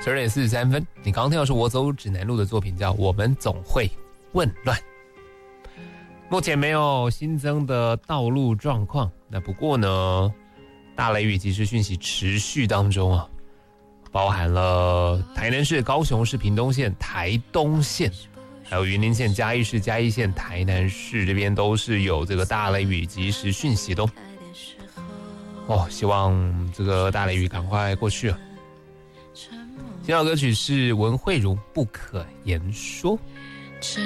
12:43，你刚刚听到是我走指南路的作品，叫《我们总会混乱》。目前没有新增的道路状况，那不过呢，大雷雨即时讯息持续当中啊，包含了台南市、高雄市、屏东县、台东县，还有云林县、嘉义市、嘉义县、台南市这边都是有这个大雷雨即时讯息的哦。希望这个大雷雨赶快过去了。这首歌曲是文慧茹《不可言说》。